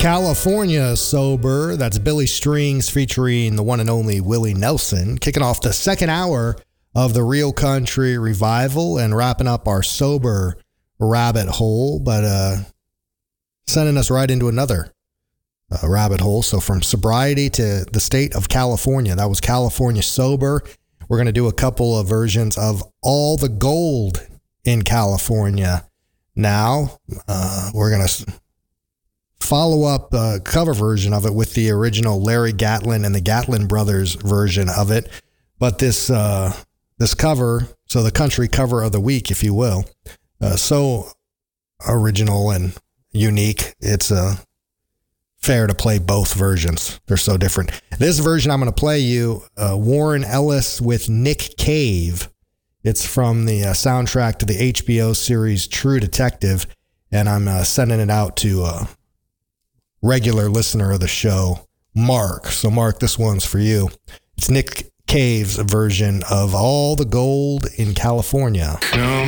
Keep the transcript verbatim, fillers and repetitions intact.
California Sober. That's Billy Strings featuring the one and only Willie Nelson, kicking off the second hour of the Real Country Revival and wrapping up our sober rabbit hole, but uh, sending us right into another uh, rabbit hole. So from sobriety to the state of California, that was California Sober. We're going to do a couple of versions of All the Gold in California. Now, uh, we're going to follow up a cover version of it with the original Larry Gatlin and the Gatlin Brothers version of it. But this uh, this cover, so the country cover of the week, if you will, uh, so original and unique, it's uh, fair to play both versions. They're so different. This version I'm going to play you, uh, Warren Ellis with Nick Cave. It's from the uh, soundtrack to the H B O series True Detective, and I'm uh, sending it out to uh, regular listener of the show, Mark. So Mark, this one's for you. It's Nick Cave's version of All the Gold in California.